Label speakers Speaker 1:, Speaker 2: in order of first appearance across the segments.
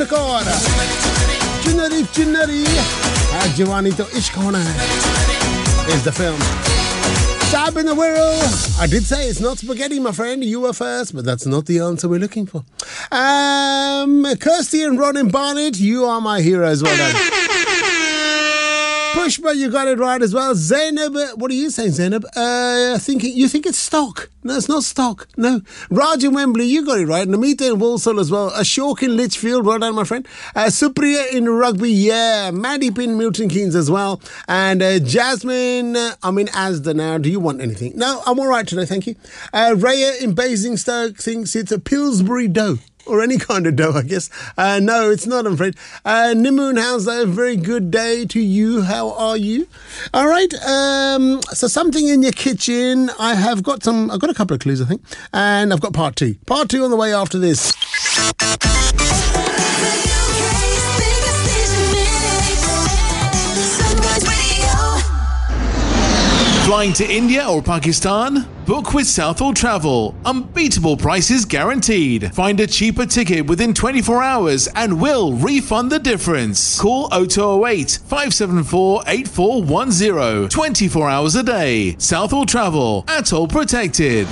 Speaker 1: एक और चुनरी चुनरी जवानी तो इश्क होना है is the film. Top in the world. I did say it's not spaghetti, my friend. You were first, but that's not the answer we're looking for. Kirsty and Ron and Barnett, you are my heroes. Well done. Pushpa, you got it right as well. Zainab, what are you saying, Zainab? You think it's stock. No, it's not stock. No. Raj in Wembley, you got it right. Namita in Walsall as well. Ashok in Lichfield, well done, my friend. Supriya in Rugby, yeah. Maddie in Milton Keynes as well. And Jasmine, Asda now. Do you want anything? No, I'm all right today, thank you. Raya in Basingstoke thinks it's a Pillsbury dough. Or any kind of dough, I guess. No, it's not, I'm afraid. Nimoon, how's that? Very good day to you. How are you? All right. So something in your kitchen. I've got a couple of clues, I think. And I've got part two. Part two on the way after this.
Speaker 2: Flying to India or Pakistan? Book with Southall Travel. Unbeatable prices guaranteed. Find a cheaper ticket within 24 hours and we'll refund the difference. Call 0208 574 8410. 24 hours a day. Southall Travel. Atoll protected.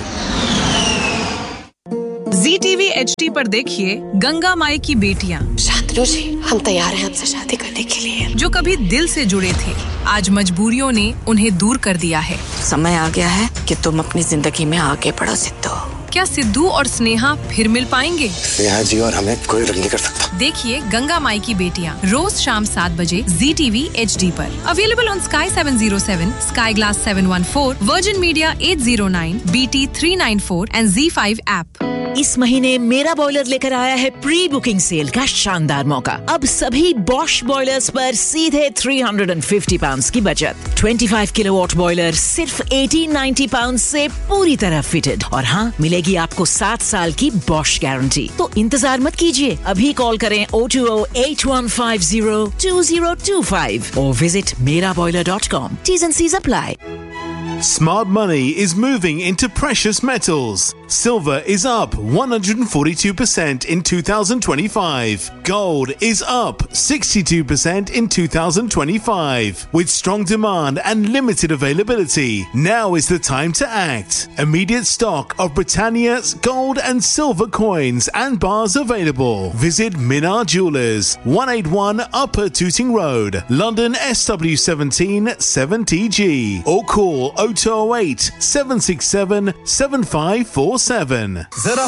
Speaker 3: ZTV HD पर देखिए गंगा माई की बेटियां।
Speaker 4: शांतनु जी, हम तैयार हैं आपसे शादी करने के लिए।
Speaker 3: जो कभी दिल से जुड़े थे, आज मजबूरियों ने उन्हें दूर कर दिया है।
Speaker 4: समय आ गया है कि तुम अपनी जिंदगी में आगे बढ़ो सिद्धू।
Speaker 3: क्या सिद्धू और स्नेहा फिर मिल पाएंगे?
Speaker 5: स्नेहा जी और हमें कोई रोक नहीं कर सकता।
Speaker 3: देखिए गंगा माई की बेटियां रोज शाम 7 बजे ZTV HD पर। Available on Sky 707, Sky Glass 714, Virgin Media 809, BT 394 and Z5 app.
Speaker 6: इस महीने मेरा बॉयलर लेकर आया है प्री बुकिंग सेल का शानदार मौका। अब सभी बॉश बॉयलर्स पर सीधे £350 की बचत। 25 किलोवाट बॉयलर सिर्फ £1890 से पूरी तरह फिटेड। और हाँ, मिलेगी आपको 7 साल की बॉश गारंटी। तो इंतजार मत कीजिए, अभी कॉल करें 02081502025 और visit meraboiler.com. T's and C's apply.
Speaker 2: Smart money is moving into precious metals. Silver is up 142% in 2025. Gold is up 62% in 2025. With strong demand and limited availability, now is the time to act. Immediate stock of Britannia's gold and silver coins and bars available. Visit Minar Jewelers, 181 Upper Tooting Road, London SW17 7TG, or call 0208 767 7547.